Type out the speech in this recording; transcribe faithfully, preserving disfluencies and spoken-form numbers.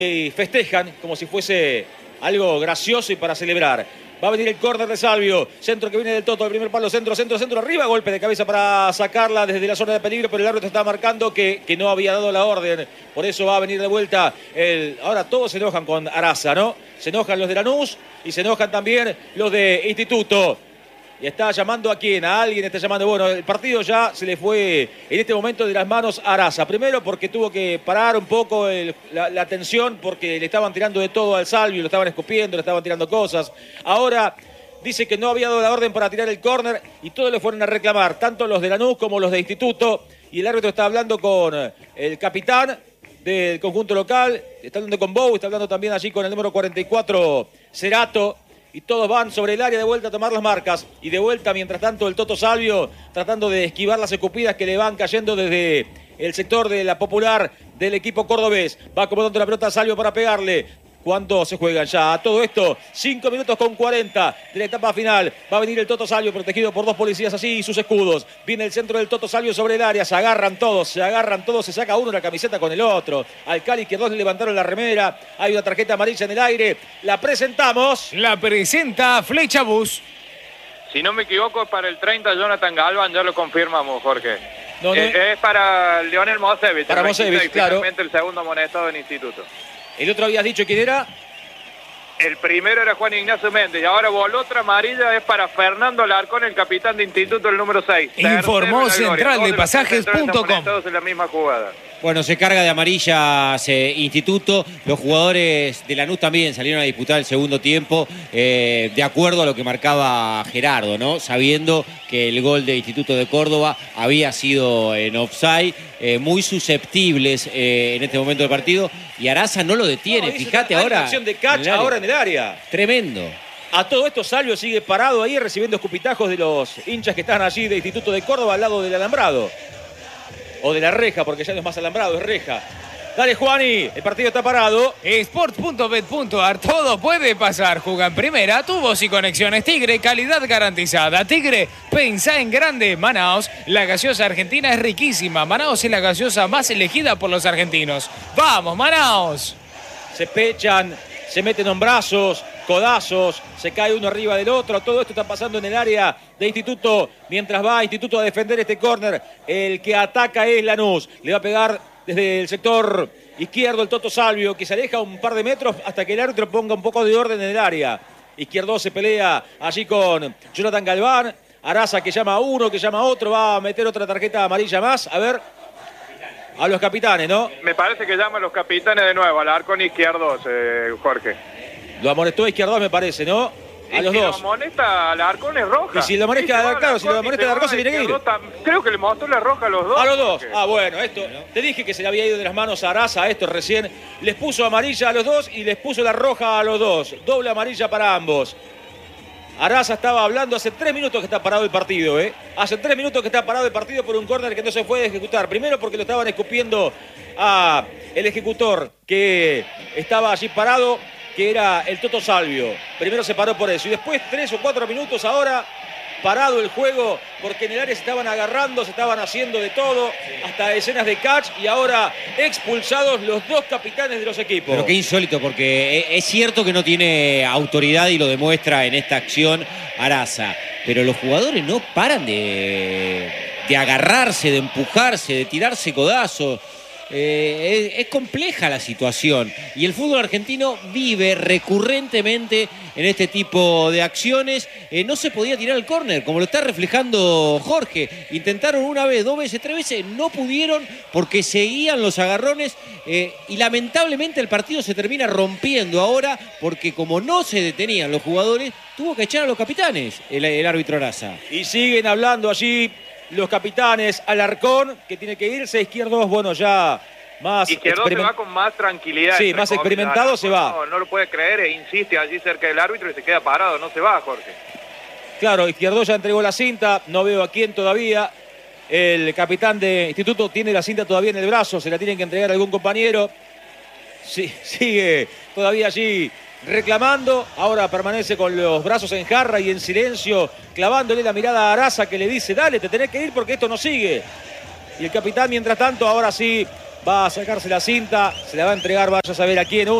y festejan como si fuese algo gracioso y para celebrar. Va a venir el córner de Salvio. Centro que viene del Toto. El primer palo. Centro, centro, centro. Arriba. Golpe de cabeza para sacarla desde la zona de peligro. Pero el árbitro está marcando que, que no había dado la orden. Por eso va a venir de vuelta. El... Ahora todos se enojan con Araza, ¿no? Se enojan los de Lanús y se enojan también los de Instituto. Y está llamando a quién, a alguien está llamando. Bueno, el partido ya se le fue en este momento de las manos a Araza. Primero porque tuvo que parar un poco el, la, la tensión porque le estaban tirando de todo al Salvio, lo estaban escupiendo, le estaban tirando cosas. Ahora dice que no había dado la orden para tirar el córner y todos le fueron a reclamar, tanto los de Lanús como los de Instituto. Y el árbitro está hablando con el capitán del conjunto local, está hablando con Bou, está hablando también allí con el número cuarenta y cuatro, Cerato. Y todos van sobre el área de vuelta a tomar las marcas. Y de vuelta, mientras tanto, el Toto Salvio tratando de esquivar las escupidas que le van cayendo desde el sector de la Popular del equipo cordobés. Va acomodando la pelota a Salvio para pegarle. ¿Cuánto se juegan ya? A todo esto, cinco minutos con cuarenta de la etapa final. Va a venir el Toto Salvio protegido por dos policías así y sus escudos. Viene el centro del Toto Salvio sobre el área. Se agarran todos, se agarran todos. Se saca uno la camiseta con el otro. Al Cali que dos le levantaron la remera. Hay una tarjeta amarilla en el aire. La presentamos. La presenta Flecha Bus. Si no me equivoco, es para el treinta Jonathan Galván. Ya lo confirmamos, Jorge. No, no. Eh, es para Leonel Mosevich. Para Mosevich, claro. Finalmente el segundo amonestado en Instituto. El otro habías dicho quién era. El primero era Juan Ignacio Méndez y ahora voló otra amarilla, es para Fernando Alarcón, el capitán de Instituto, el número seis. Informó central de pasajes punto com. Todos en la misma jugada. Bueno, se carga de amarillas eh, Instituto. Los jugadores de Lanús también salieron a disputar el segundo tiempo eh, de acuerdo a lo que marcaba Gerardo, ¿no? Sabiendo que el gol de Instituto de Córdoba había sido en offside, eh, muy susceptibles eh, en este momento del partido. Y Araza no lo detiene, no, fíjate ahora. Hay acción de catch ahora en el área. Tremendo. A todo esto Salvio sigue parado ahí recibiendo escupitajos de los hinchas que están allí de Instituto de Córdoba al lado del alambrado. O de la reja, porque ya no es más alambrado, es reja. Dale, Juani, el partido está parado. Sport punto bet punto ar, todo puede pasar. Juega en primera, tubos y conexiones Tigre, calidad garantizada. Tigre, pensá en grande. Manaos, la gaseosa argentina es riquísima. Manaos es la gaseosa más elegida por los argentinos. ¡Vamos, Manaos! Se pechan, se meten en brazos, codazos, se cae uno arriba del otro. Todo esto está pasando en el área de Instituto. Mientras va Instituto a defender este córner, el que ataca es Lanús. Le va a pegar desde el sector izquierdo el Toto Salvio, que se aleja un par de metros hasta que el árbitro ponga un poco de orden en el área. Izquierdo se pelea allí con Jonathan Galván. Araza que llama a uno, que llama a otro. Va a meter otra tarjeta amarilla más. A ver, a los capitanes, ¿no? Me parece que llama a los capitanes de nuevo, Alarcón izquierdo, eh, Jorge. Lo amonestó Izquierdo, me parece, ¿no? A y los si dos. lo amonesta Alarcón es roja. Y si lo amonesta, sí, claro, si lo amonesta Alarcón se tiene que ir. Creo que le mostró la roja a los dos. A los dos. Jorge. Ah, bueno, esto. Te dije que se le había ido de las manos a Araza, esto recién. Les puso amarilla a los dos y les puso la roja a los dos. Doble amarilla para ambos. Araza estaba hablando hace tres minutos que está parado el partido, ¿eh? Hace tres minutos que está parado el partido por un córner que no se puede ejecutar. Primero porque lo estaban escupiendo a el ejecutor que estaba allí parado, que era el Toto Salvio. Primero se paró por eso. Y después, tres o cuatro minutos ahora, parado el juego, porque en el área se estaban agarrando, se estaban haciendo de todo, hasta escenas de catch, y ahora expulsados los dos capitanes de los equipos. Pero qué insólito, porque es cierto que no tiene autoridad y lo demuestra en esta acción Araza, pero los jugadores no paran de, de agarrarse, de empujarse, de tirarse codazos. Eh, es, es compleja la situación y el fútbol argentino vive recurrentemente en este tipo de acciones. Eh, no se podía tirar el córner, como lo está reflejando Jorge. Intentaron una vez, dos veces, tres veces, no pudieron porque seguían los agarrones eh, y lamentablemente el partido se termina rompiendo ahora porque como no se detenían los jugadores, tuvo que echar a los capitanes el, el árbitro Araza. Y siguen hablando allí los capitanes. Alarcón, que tiene que irse. Izquierdo, bueno, ya más... Izquierdo se va con más tranquilidad. Sí, más experimentado se va. No, no lo puede creer e insiste allí cerca del árbitro y se queda parado. No se va, Jorge. Claro, Izquierdo ya entregó la cinta. No veo a quién todavía. El capitán de Instituto tiene la cinta todavía en el brazo. Se la tienen que entregar a algún compañero. Sí, sigue todavía allí reclamando. Ahora permanece con los brazos en jarra y en silencio, clavándole la mirada a Araza, que le dice: dale, te tenés que ir porque esto no sigue. Y el capitán, mientras tanto, ahora sí va a sacarse la cinta, se la va a entregar, vaya a saber a quién.